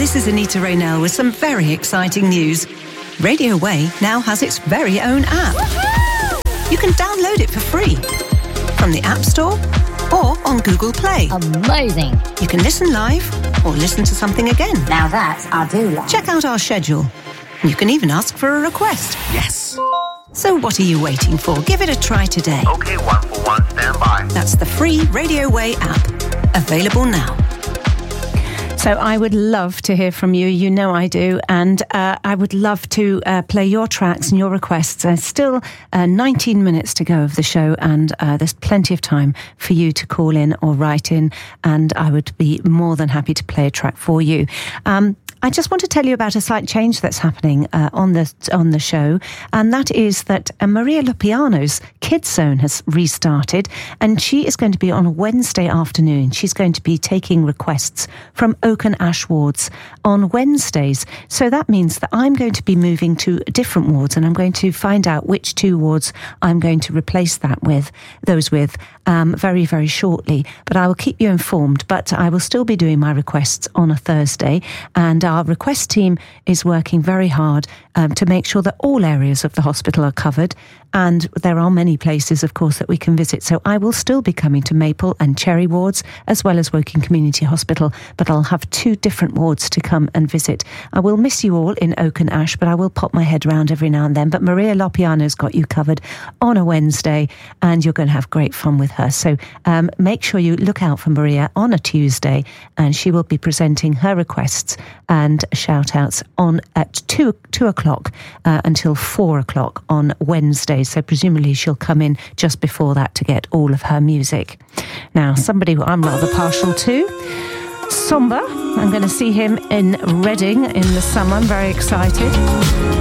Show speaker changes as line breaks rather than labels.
this is Anita Raynell with some very exciting news. Radio Way now has its very own app. Woohoo! You can download it for free from the App Store or on Google Play.
Amazing.
You can listen live or listen to something again.
Now that I do like.
Check out our schedule. You can even ask for a request.
Yes.
So what are you waiting for? Give it a try today.
Okay, 141, stand by.
That's the free Radio Way app. Available now. So I would love to hear from you. You know I do. And I would love to play your tracks and your requests. There's still 19 minutes to go of the show, and there's plenty of time for you to call in or write in, and I would be more than happy to play a track for you. I just want to tell you about a slight change that's happening on the show, and that is that Maria Lopiano's Kids Zone has restarted, and she is going to be on a Wednesday afternoon. She's going to be taking requests from Oak and Ash wards on Wednesdays. So that means that I'm going to be moving to different wards, and I'm going to find out which two wards I'm going to replace those with very, very shortly. But I will keep you informed. But I will still be doing my requests on a Thursday, and our request team is working very hard to make sure that all areas of the hospital are covered. And there are many places, of course, that we can visit. So I will still be coming to Maple and Cherry wards, as well as Woking Community Hospital, but I'll have two different wards to come and visit. I will miss you all in Oak and Ash, but I will pop my head round every now and then. But Maria Lopiano's got you covered on a Wednesday, and you're going to have great fun with her. So make sure you look out for Maria on a Tuesday, and she will be presenting her requests and shout-outs at 2 o'clock until 4 o'clock on Wednesday. So presumably she'll come in just before that to get all of her music. Now, somebody who I'm rather partial to, Somba. I'm going to see him in Reading in the summer. I'm very excited.